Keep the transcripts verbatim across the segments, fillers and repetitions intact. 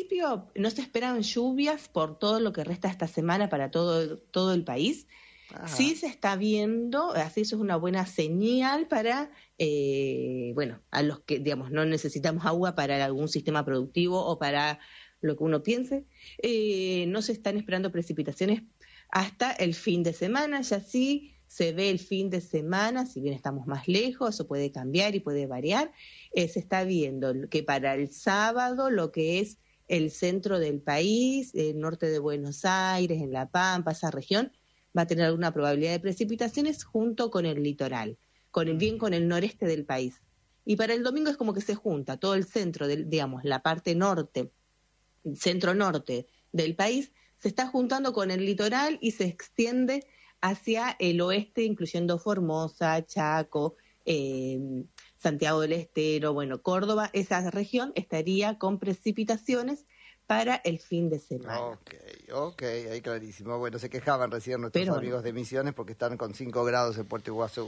principio no se esperan lluvias por todo lo que resta esta semana para todo, todo el país. Ajá. Sí se está viendo, así eso es una buena señal para, eh, bueno, a los que, digamos, no necesitamos agua para algún sistema productivo o para lo que uno piense. Eh, no se están esperando precipitaciones hasta el fin de semana, ya sí se ve el fin de semana, si bien estamos más lejos, eso puede cambiar y puede variar. Eh, se está viendo que para el sábado lo que es el centro del país, el norte de Buenos Aires, en La Pampa, esa región, va a tener alguna probabilidad de precipitaciones junto con el litoral, con el, bien con el noreste del país. Y para el domingo es como que se junta todo el centro, del, digamos, la parte norte, centro-norte del país, se está juntando con el litoral y se extiende hacia el oeste, incluyendo Formosa, Chaco, eh, Santiago del Estero, bueno, Córdoba. Esa región estaría con precipitaciones para el fin de semana. Ok, ok, ahí clarísimo. Bueno, se quejaban recién nuestros Pero, amigos de Misiones porque están con cinco grados en Puerto Iguazú.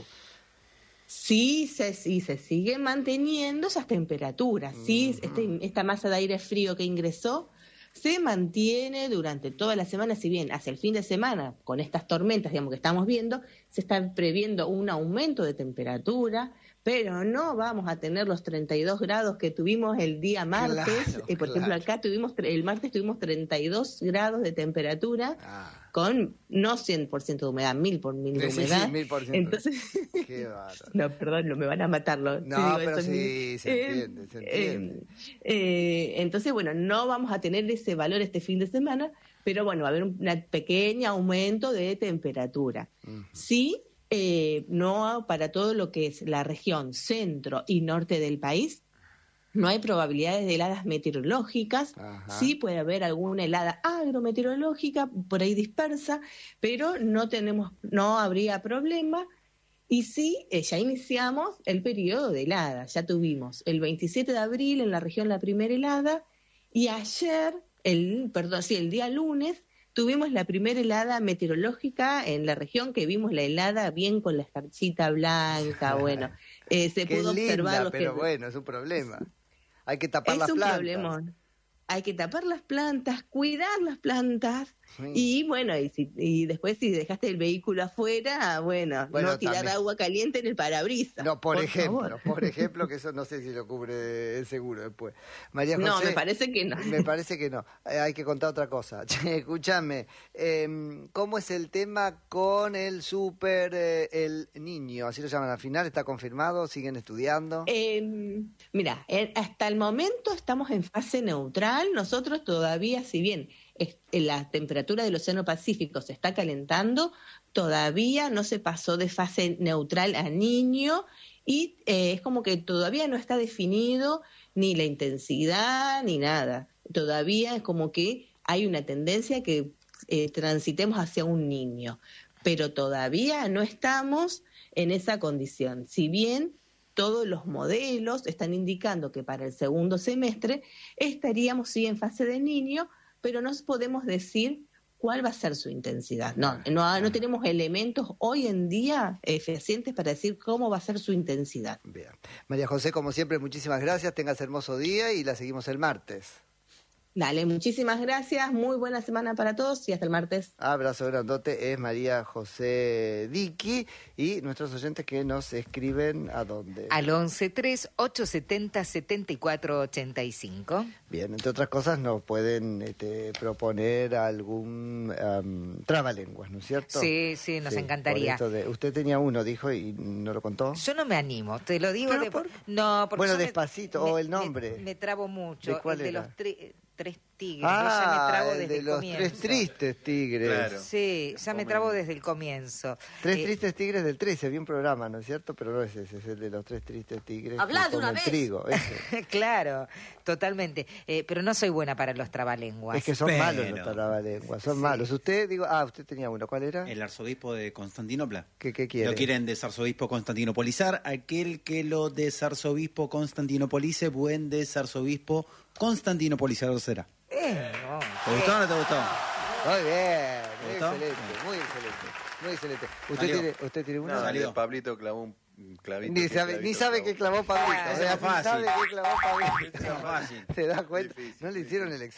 Sí, se, sí, se siguen manteniendo esas temperaturas. Sí, uh-huh. este, esta masa de aire frío que ingresó se mantiene durante toda la semana, si bien hacia el fin de semana, con estas tormentas, digamos, que estamos viendo, se está previendo un aumento de temperatura, pero no vamos a tener los treinta y dos grados que tuvimos el día martes. Claro, eh, por claro. ejemplo, acá tuvimos, el martes tuvimos treinta y dos grados de temperatura, ah. con no cien por ciento de humedad, mil por mil de sí, humedad. Sí, mil por ciento. Entonces, qué bárbaro. No, perdón, no me van a matarlo. No, sí, digo, pero sí, mi... se entiende, eh, se entiende. Eh, eh, entonces, bueno, no vamos a tener ese valor este fin de semana, pero bueno, va a haber un pequeño aumento de temperatura. Uh-huh. Sí, eh, no para todo lo que es la región centro y norte del país, no hay probabilidades de heladas meteorológicas. Ajá. Sí puede haber alguna helada agrometeorológica por ahí dispersa, pero no tenemos, no habría problema. Y sí, eh, ya iniciamos el periodo de helada. Ya tuvimos el veintisiete de abril en la región la primera helada y ayer, el perdón, sí, el día lunes, tuvimos la primera helada meteorológica en la región, que vimos la helada bien con la escarchita blanca. Bueno, eh, se Qué pudo linda, observar lo pero que... bueno, es un problema. Hay que tapar es las plantas. Es un problema. Hay que tapar las plantas, cuidar las plantas, sí. y bueno, y, si, y después si dejaste el vehículo afuera, bueno, bueno no tirar también. agua caliente en el parabrisas. No, por, por ejemplo, favor. por ejemplo, que eso no sé si lo cubre el seguro después. María José. No, me parece que no. Me parece que no. Eh, hay que contar otra cosa. Che, escúchame, eh, ¿cómo es el tema con el super, eh, el niño? Así lo llaman al final, ¿está confirmado? ¿Siguen estudiando? Eh, mira, eh, hasta el momento estamos en fase neutral. Nosotros todavía, si bien es, la temperatura del Océano Pacífico se está calentando, todavía no se pasó de fase neutral a niño y eh, es como que todavía no está definido ni la intensidad ni nada. Todavía es como que hay una tendencia que eh, transitemos hacia un niño, pero todavía no estamos en esa condición. Si bien todos los modelos están indicando que para el segundo semestre estaríamos sí en fase de niño, pero no podemos decir cuál va a ser su intensidad. No, no, no tenemos elementos hoy en día eh, fehacientes para decir cómo va a ser su intensidad. Bien. María José, como siempre, muchísimas gracias. Tengas hermoso día y la seguimos el martes. Dale, muchísimas gracias, muy buena semana para todos y hasta el martes. Abrazo grandote, es María José Diqui y nuestros oyentes que nos escriben ¿a dónde? Al once tres ocho setenta setenta y cuatro ochenta y cinco. Bien, entre otras cosas nos pueden este, proponer algún um, trabalenguas, ¿no es cierto? Sí, sí, nos sí, encantaría. De, usted tenía uno, dijo, y no lo contó. Yo no me animo, te lo digo. De, por... No, porque bueno, me, despacito, me, o el nombre. Me, me trabo mucho. ¿De cuál el era? de los tres... Tres tigres, ah, yo ya me trabo el desde de el los comienzo. Tres tristes tigres. Claro. Sí, ya me trabo desde el comienzo. Tres eh, tristes tigres del trece, había un programa, ¿no es cierto? Pero no es ese, es el de los tres tristes tigres. Habla de una vez. Trigo, claro, totalmente. Eh, pero no soy buena para los trabalenguas. Es que son pero... malos los trabalenguas, son sí. malos. Usted, digo, ah, usted tenía uno, ¿cuál era? El arzobispo de Constantinopla. ¿Qué, qué quiere? Lo quieren desarzobispo constantinopolizar. Aquel que lo desarzobispo constantinopolice, buen desarzobispo constantinopolizador será. Eh, no, ¿Te gustó o no te gustó? Muy bien, muy excelente, muy excelente, muy excelente. ¿Usted tiene, usted tiene uno? No, salió. Pablito clavó un clavito. Ni sabe, clavito, ni sabe clavó. que clavó Pablito. Ah, o sea, es fácil. Ni sabe que clavó Pablito. Es fácil. ¿Se da cuenta? Difícil, no le hicieron el examen.